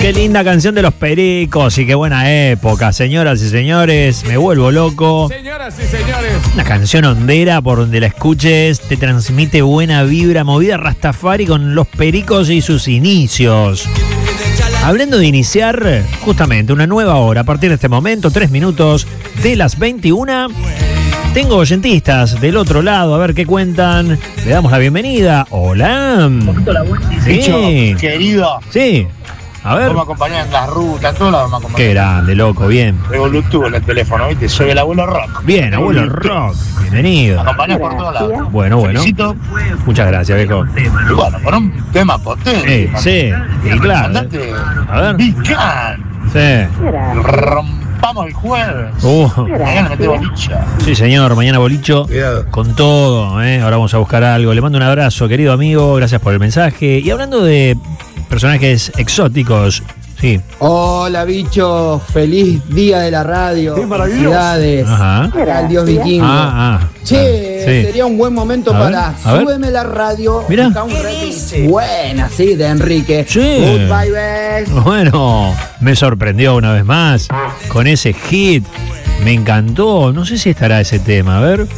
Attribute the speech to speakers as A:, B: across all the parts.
A: Qué linda canción de los Pericos y qué buena época, señoras y señores, me vuelvo loco.
B: Señoras y señores.
A: Una canción hondera por donde la escuches, te transmite buena vibra, movida Rastafari con los Pericos y sus inicios. Hablando de iniciar, justamente una nueva hora, a partir de este momento, 3 minutos de las 21. Tengo oyentistas del otro lado, a ver qué cuentan. Le damos la bienvenida. Hola.
C: Sí. Querido.
A: Sí. A ver.
C: Vamos a acompañar en las rutas, en todos lados vamos a acompañar.
A: Qué grande, loco, bien.
C: Tengo Bluetooth en el teléfono, ¿viste? Soy el abuelo rock.
A: Bien, abuelo rock. Bienvenido.
C: Acompañás por todos lados.
A: Bueno.
C: Felicito.
A: Muchas gracias, viejo.
C: Y bueno, por un tema potente.
A: Sí, y claro.
C: Mandate
A: A ver.
C: Big Can.
A: Sí.
C: Rompamos el jueves. Mañana metemos bolicha.
A: Sí, señor, mañana bolicho.
C: Cuidado.
A: Con todo, ¿eh? Ahora vamos a buscar algo. Le mando un abrazo, querido amigo. Gracias por el mensaje. Y hablando de personajes exóticos, sí.
D: Hola, bicho. Feliz día de la radio.
C: ¡Qué maravilloso!
D: Felicidades.
A: Ajá.
D: Al Dios vikingo. Che,
A: Sí.
D: sería un buen momento
A: A ver,
D: para
A: a ver.
D: Súbeme la radio.
A: Mirá.
D: Acá un remix buena, sí, de Enrique.
A: Sí.
D: Goodbye, best.
A: Bueno, me sorprendió una vez más con ese hit. Me encantó. No sé si estará ese tema. A ver.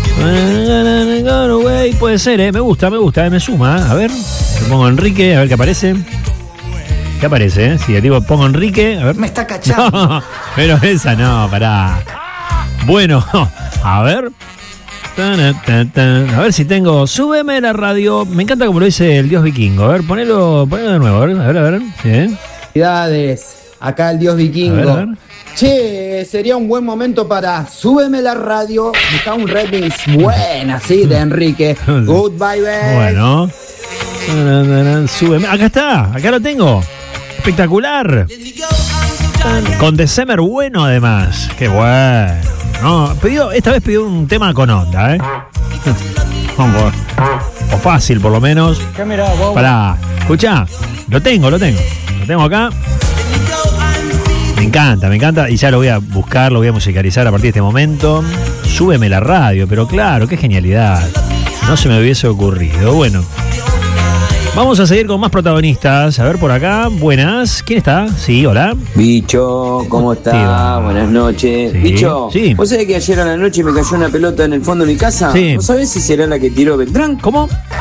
A: Puede ser, me gusta, me suma. A ver. Le pongo Enrique, a ver qué aparece. ¿Qué aparece? Si le digo pongo Enrique, a ver.
E: Me está cachando.
A: No, pero esa no, pará. Bueno, a ver. A ver si tengo. Súbeme la radio. Me encanta como lo dice el Dios Vikingo. A ver, ponelo de nuevo. A ver. Sí.
D: Felicidades. Acá el Dios vikingo.
A: A ver.
D: Che, sería un buen momento para Súbeme la radio. Acá un remix buena, sí, de Enrique. Goodbye, best.
A: Bueno. Súbeme. Acá está, acá lo tengo. Espectacular. Con December bueno además. Qué bueno. No, esta vez pidió un tema con onda, ¿eh? O fácil por lo menos. Pará, escuchá, lo tengo acá. Me encanta y ya lo voy a buscar, lo voy a musicalizar a partir de este momento. Súbeme la radio, pero claro, qué genialidad. No se me hubiese ocurrido. Bueno, vamos a seguir con más protagonistas. A ver por acá, buenas. ¿Quién está? Sí, hola.
F: Bicho, ¿cómo está?
A: Sí, va.
F: Buenas noches.
A: Sí.
F: Bicho,
A: Sí.
F: ¿vos sabés que ayer a la noche me cayó una pelota en el fondo de mi casa?
A: Sí.
F: ¿Vos sabés si será la que tiró Beltrán?
A: ¿Cómo?